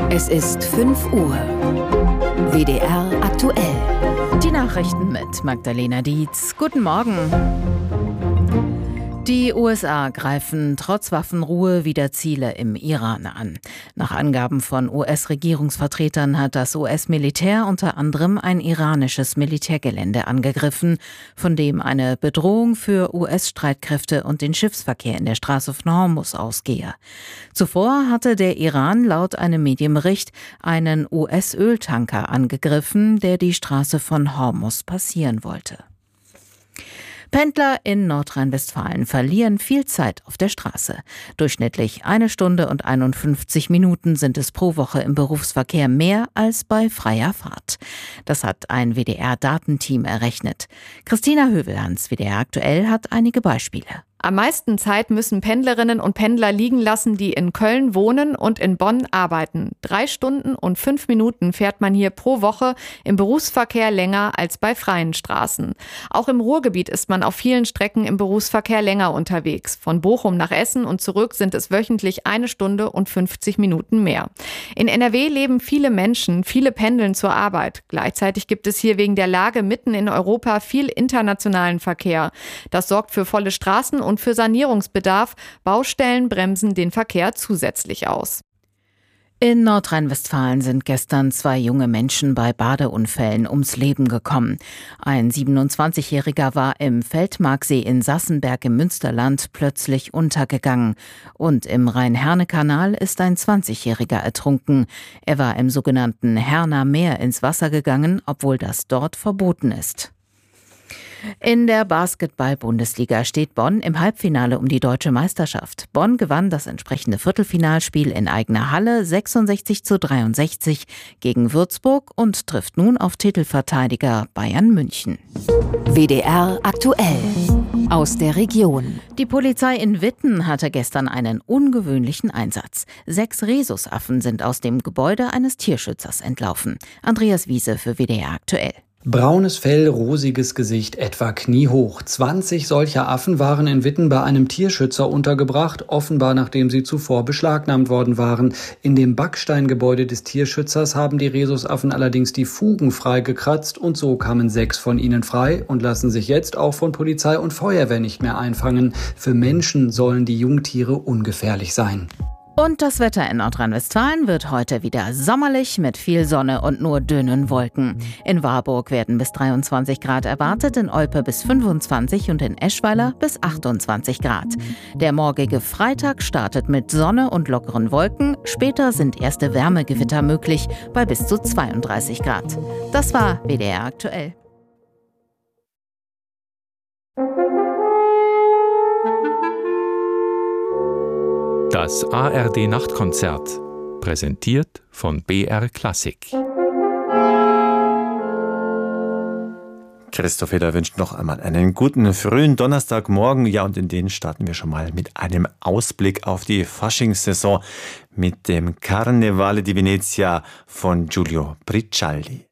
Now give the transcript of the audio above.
Es ist 5 Uhr. WDR aktuell. Die Nachrichten mit Magdalena Dietz. Guten Morgen. Die USA greifen trotz Waffenruhe wieder Ziele im Iran an. Nach Angaben von US-Regierungsvertretern hat das US-Militär unter anderem ein iranisches Militärgelände angegriffen, von dem eine Bedrohung für US-Streitkräfte und den Schiffsverkehr in der Straße von Hormuz ausgehe. Zuvor hatte der Iran laut einem Medienbericht einen US-Öltanker angegriffen, der die Straße von Hormuz passieren wollte. Pendler in Nordrhein-Westfalen verlieren viel Zeit auf der Straße. Durchschnittlich 1 Stunde und 51 Minuten sind es pro Woche im Berufsverkehr mehr als bei freier Fahrt. Das hat ein WDR-Datenteam errechnet. Christina Hövelhans, WDR aktuell, hat einige Beispiele. Am meisten Zeit müssen Pendlerinnen und Pendler liegen lassen, die in Köln wohnen und in Bonn arbeiten. 3 Stunden und 5 Minuten fährt man hier pro Woche im Berufsverkehr länger als bei freien Straßen. Auch im Ruhrgebiet ist man auf vielen Strecken im Berufsverkehr länger unterwegs. Von Bochum nach Essen und zurück sind es wöchentlich 1 Stunde und 50 Minuten mehr. In NRW leben viele Menschen, viele pendeln zur Arbeit. Gleichzeitig gibt es hier wegen der Lage mitten in Europa viel internationalen Verkehr. Das sorgt für volle Straßen und für Sanierungsbedarf. Baustellen bremsen den Verkehr zusätzlich aus. In Nordrhein-Westfalen sind gestern 2 junge Menschen bei Badeunfällen ums Leben gekommen. Ein 27-Jähriger war im Feldmarksee in Sassenberg im Münsterland plötzlich untergegangen. Und im Rhein-Herne-Kanal ist ein 20-Jähriger ertrunken. Er war im sogenannten Herner Meer ins Wasser gegangen, obwohl das dort verboten ist. In der Basketball-Bundesliga steht Bonn im Halbfinale um die deutsche Meisterschaft. Bonn gewann das entsprechende Viertelfinalspiel in eigener Halle 66:63 gegen Würzburg und trifft nun auf Titelverteidiger Bayern München. WDR aktuell. Aus der Region. Die Polizei in Witten hatte gestern einen ungewöhnlichen Einsatz. 6 Rhesusaffen sind aus dem Gebäude eines Tierschützers entlaufen. Andreas Wiese für WDR aktuell. Braunes Fell, rosiges Gesicht, etwa kniehoch. 20 solcher Affen waren in Witten bei einem Tierschützer untergebracht, offenbar nachdem sie zuvor beschlagnahmt worden waren. In dem Backsteingebäude des Tierschützers haben die Rhesusaffen allerdings die Fugen freigekratzt und so kamen 6 von ihnen frei und lassen sich jetzt auch von Polizei und Feuerwehr nicht mehr einfangen. Für Menschen sollen die Jungtiere ungefährlich sein. Und das Wetter in Nordrhein-Westfalen wird heute wieder sommerlich mit viel Sonne und nur dünnen Wolken. In Warburg werden bis 23 Grad erwartet, in Olpe bis 25 und in Eschweiler bis 28 Grad. Der morgige Freitag startet mit Sonne und lockeren Wolken. Später sind erste Wärmegewitter möglich bei bis zu 32 Grad. Das war WDR aktuell. Das ARD-Nachtkonzert, präsentiert von BR Klassik. Christoph Heder wünscht noch einmal einen guten frühen Donnerstagmorgen. Ja, und in den starten wir schon mal mit einem Ausblick auf die Faschingssaison mit dem Carnevale di Venezia von Giulio Bricialdi.